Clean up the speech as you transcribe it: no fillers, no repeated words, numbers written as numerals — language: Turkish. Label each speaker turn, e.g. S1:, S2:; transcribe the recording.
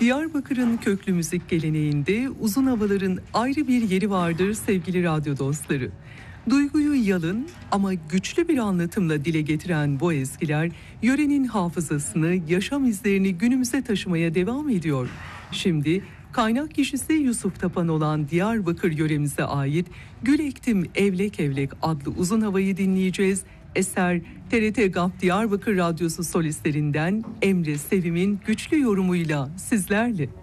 S1: Diyarbakır'ın köklü müzik geleneğinde uzun havaların ayrı bir yeri vardır sevgili radyo dostları. Duyguyu yalın ama güçlü bir anlatımla dile getiren bu ezgiler, yörenin hafızasını, yaşam izlerini günümüze taşımaya devam ediyor. Şimdi kaynak kişisi Yusuf Tapan olan Diyarbakır yöremize ait "Gül Ektim Evlek Evlek" adlı uzun havayı dinleyeceğiz. Eser TRT GAP Diyarbakır Radyosu solistlerinden Emre Sevim'in güçlü yorumuyla sizlerle.